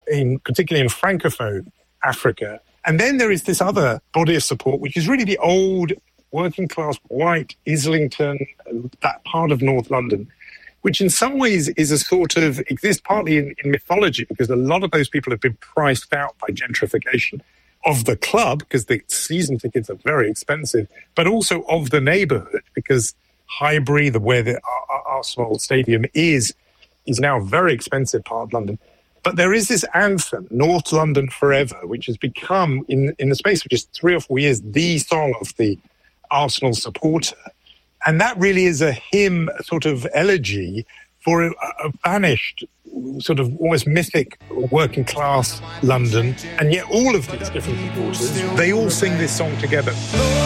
particularly in Francophone Africa. And then there is this other body of support, which is really the old working class white Islington, that part of North London, which in some ways is a sort of, exists partly in mythology, because a lot of those people have been priced out by gentrification of the club, because the season tickets are very expensive, but also of the neighbourhood, because Highbury, where the Arsenal Stadium is now a very expensive part of London. But there is this anthem, North London Forever, which has become, in the space of just 3 or 4 years, the song of the Arsenal supporter. And that really is a hymn, a sort of elegy for a vanished, sort of almost mythic working class London. And yet all of these different supporters, they all sing this song together.